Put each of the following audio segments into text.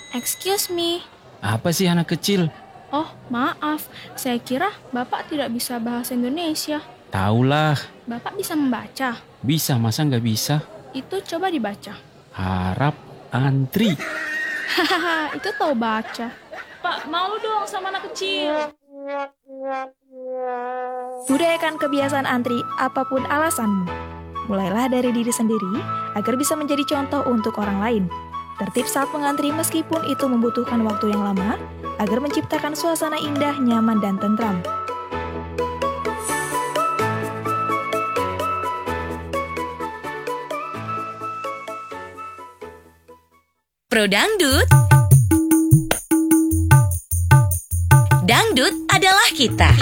Excuse me. Apa sih anak kecil? Oh, maaf. Saya kira Bapak tidak bisa bahasa Indonesia. Taulah, Bapak bisa membaca. bisa masa nggak bisa? Itu coba dibaca. Harap antri. Hahaha, itu tahu baca. Pak, malu dong sama anak kecil. Budayakan kebiasaan antri apapun alasanmu. Mulailah dari diri sendiri agar bisa menjadi contoh untuk orang lain. Tertib saat mengantri meskipun itu membutuhkan waktu yang lama agar menciptakan suasana indah, nyaman, dan tentram. Pro Dangdut. Dangdut adalah kita.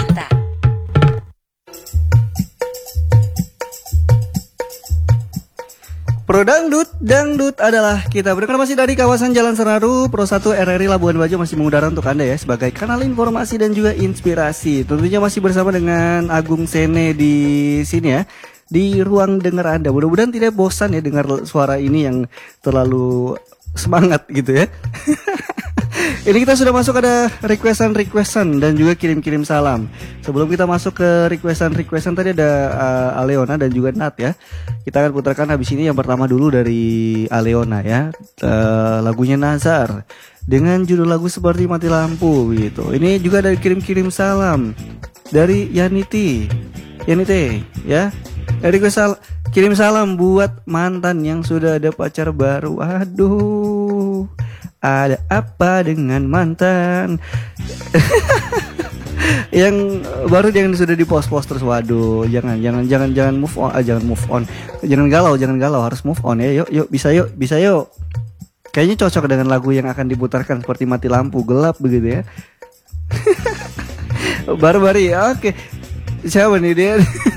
Pro Dangdut, Dangdut adalah kita. Berdekat masih dari kawasan Jalan Senaru, Pro 1 RRI Labuan Bajo masih mengudara untuk Anda ya sebagai kanal informasi dan juga inspirasi. Tentunya masih bersama dengan Agung Sene di sini ya, di ruang dengar Anda. Mudah-mudahan tidak bosan ya dengar suara ini yang terlalu semangat gitu ya. Ini kita sudah masuk ada requestan dan juga kirim-kirim salam. Sebelum kita masuk ke requestan tadi ada Aleona dan juga Nat ya. Kita akan putarkan habis ini yang pertama dulu dari Aleona ya. Lagunya Nazar dengan judul lagu Seperti Mati Lampu gitu. Ini juga ada kirim-kirim salam dari Yaniti ya. Dari kirim salam buat mantan yang sudah ada pacar baru. Aduh, ada apa dengan mantan? Yang baru yang sudah di post terus. Waduh, jangan move on, jangan galau, harus move on ya. Yuk bisa yuk. Kayaknya cocok dengan lagu yang akan diputarkan Seperti Mati Lampu, gelap begitu ya. Baru ya, oke. Siapa nih dia?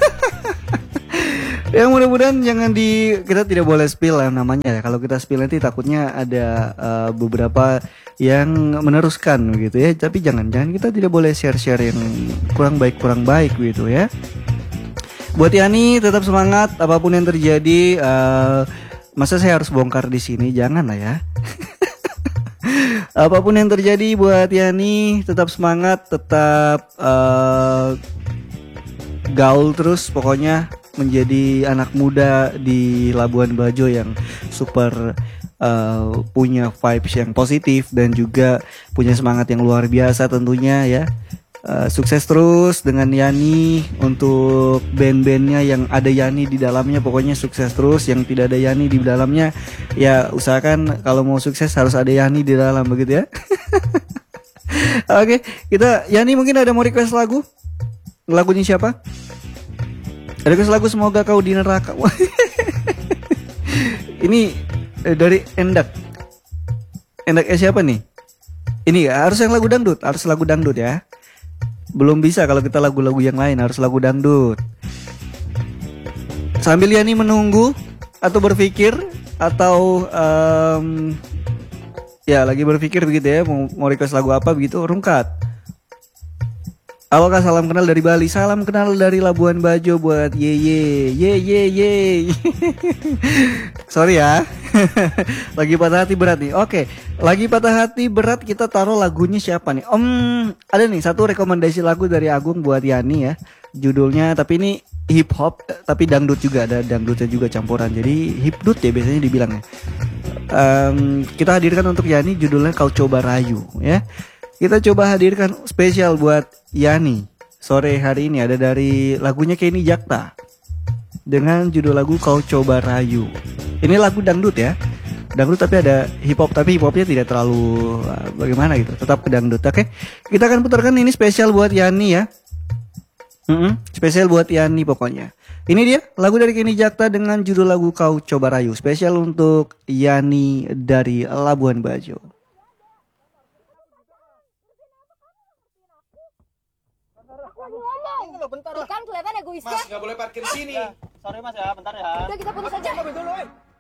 Ya mudah-mudahan kita tidak boleh spill lah namanya ya. Kalau kita spill nanti takutnya ada beberapa yang meneruskan gitu ya. Tapi jangan kita tidak boleh share yang kurang baik gitu ya. Buat Yani tetap semangat apapun yang terjadi. Masa saya harus bongkar di sini? Jangan lah ya. Apapun yang terjadi buat Yani tetap semangat, tetap gaul terus pokoknya. Menjadi anak muda di Labuan Bajo yang super punya vibes yang positif dan juga punya semangat yang luar biasa tentunya ya. Sukses terus dengan Yani untuk band-bandnya yang ada Yani di dalamnya, pokoknya sukses terus. Yang tidak ada Yani di dalamnya ya usahakan kalau mau sukses harus ada Yani di dalam begitu ya. Oke, Yani mungkin ada mau request lagunya siapa? Request lagu Semoga Kau di Neraka. Ini dari Endak siapa nih? Ini harus yang lagu dangdut, ya. Belum bisa kalau kita lagu-lagu yang lain, harus lagu dangdut. Sambil Yani menunggu atau berpikir atau ya lagi berpikir begitu ya, mau request lagu apa begitu, rungkat. Halo Kak, salam kenal dari Bali. Salam kenal dari Labuan Bajo buat ye. Sorry ya. Lagi patah hati berat nih. Oke, lagi patah hati berat kita taruh lagunya siapa nih? Ada nih satu rekomendasi lagu dari Agung buat Yani ya. Judulnya tapi ini hip hop tapi dangdut juga, ada dangdutnya juga campuran. Jadi hipdut ya biasanya dibilangnya. Kita hadirkan untuk Yani judulnya Kau Coba Rayu ya. Kita coba hadirkan spesial buat Yani sore hari ini, ada dari lagunya Kenny Jakta dengan judul lagu Kau Coba Rayu. Ini lagu dangdut ya, dangdut tapi ada hip hop, tapi hip hopnya tidak terlalu bagaimana gitu, tetap ke dangdut. Oke, kita akan putarkan ini spesial buat Yani ya. Spesial buat Yani pokoknya. Ini dia lagu dari Kenny Jakta dengan judul lagu Kau Coba Rayu, spesial untuk Yani dari Labuan Bajo. Bentar lah. Kan kelihatan egoisnya. Mas, nggak boleh parkir sini. Sorry mas ya, bentar ya. Udah kita putus aja. Mobil dulu,